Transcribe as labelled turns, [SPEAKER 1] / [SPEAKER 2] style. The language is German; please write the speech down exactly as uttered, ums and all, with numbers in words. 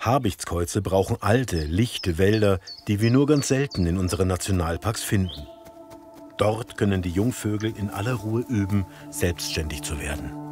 [SPEAKER 1] Habichtskäuze brauchen alte, lichte Wälder, die wir nur ganz selten in unseren Nationalparks finden. Dort können die Jungvögel in aller Ruhe üben, selbstständig zu werden.